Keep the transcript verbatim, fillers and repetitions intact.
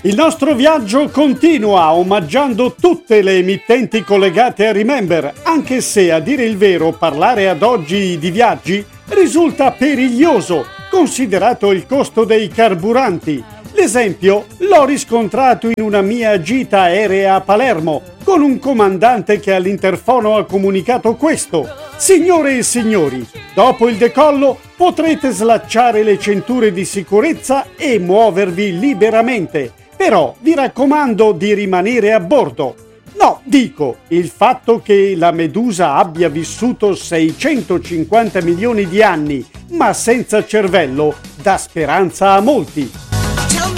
Il nostro viaggio continua omaggiando tutte le emittenti collegate a Remember, anche se a dire il vero parlare ad oggi di viaggi risulta periglioso, considerato il costo dei carburanti. L'esempio l'ho riscontrato in una mia gita aerea a Palermo, con un comandante che all'interfono ha comunicato questo: signore e signori, dopo il decollo potrete slacciare le cinture di sicurezza e muovervi liberamente, però vi raccomando di rimanere a bordo. No, dico, il fatto che la Medusa abbia vissuto seicentocinquanta milioni di anni, ma senza cervello, dà speranza a molti.